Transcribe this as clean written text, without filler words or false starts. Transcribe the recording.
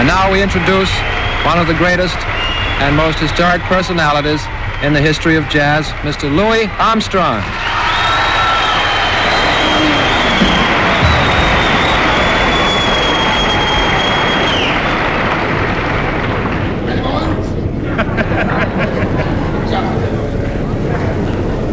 And now we introduce one of the greatest and most historic personalities in the history of jazz, Mr. Louis Armstrong.